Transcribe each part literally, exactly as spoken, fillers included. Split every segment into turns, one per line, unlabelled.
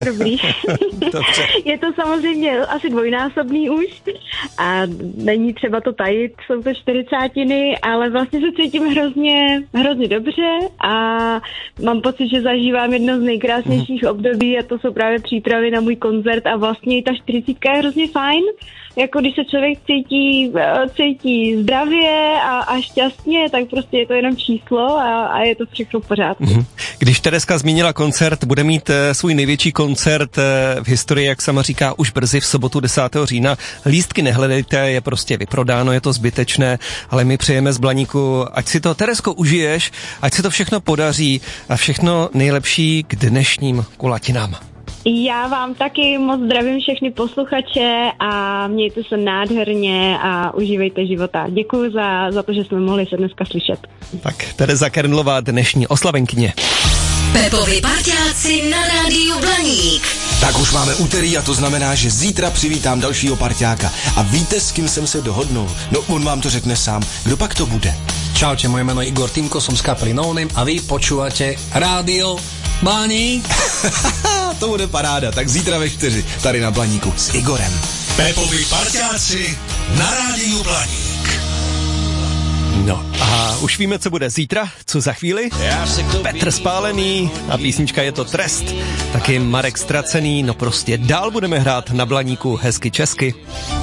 Dobrý.
Dobře.
Je to samozřejmě asi dvojnásobný už a není třeba to tajit, jsou to čtyřicátiny, ale vlastně se cítím hrozně, hrozně dobře a mám pocit, že zažívám jedno z nejkrásnějších období a to jsou právě přípravy na můj koncert a vlastně i ta čtyřicítka je hrozně fajn, jako když se člověk cítí, cítí zdravě a, a šťastně, tak prostě je to jenom číslo a, a je to všechno v pořádku.
Když Tereska zmínila koncert, bude mít e, svůj největší koncert e, v historii, jak sama říká, už brzy v sobotu desátého října. Lístky nehledejte, je prostě vyprodáno, je to zbytečné, ale my přejeme z Blaníku, ať si to, Teresko, užiješ, ať se to všechno podaří a všechno nejlepší k dnešním kulatinám.
Já vám taky moc zdravím všechny posluchače a mějte se nádherně a užívejte života. Děkuji za, za to, že jsme mohli se dneska slyšet.
Tak, Tereza Kernlová, dnešní oslavenkyně.
Pepovi parťáci na rádiu Blaník.
Tak už máme úterý a to znamená, že zítra přivítám dalšího parťáka. A víte, s kým jsem se dohodnul? No, on vám to řekne sám. Kdo pak to bude?
Čaute, moje meno je Igor Timko, som z kapely No Name a vy počúvate rádio Blaník.
To bude paráda, tak zítra ve čtyři, tady na Blaníku s Igorem.
Pepovi parťáci na rádiu Blaník.
No a už víme, co bude zítra, co za chvíli. Petr Spálený a písnička Je to trest. Taky Marek Ztracený, no prostě dál budeme hrát na Blaníku hezky česky.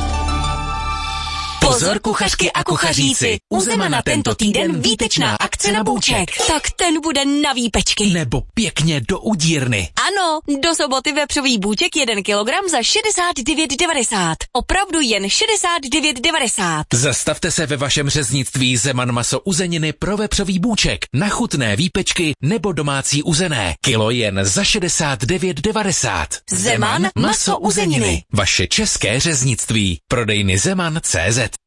Pozor, kuchařky a kuchaříci, u Zemana tento týden výtečná akce na bůček. Tak ten bude na výpečky.
Nebo pěkně do udírny.
Ano, do soboty vepřový bůček jeden kilogram za šedesát devět devadesát. Opravdu jen šedesát devět devadesát.
Zastavte se ve vašem řeznictví Zeman maso uzeniny pro vepřový bůček, na chutné výpečky nebo domácí uzené. Kilo jen za šedesát devět devadesát.
Zeman maso uzeniny.
Vaše české řeznictví. Prodejny Zeman tečka cé zet.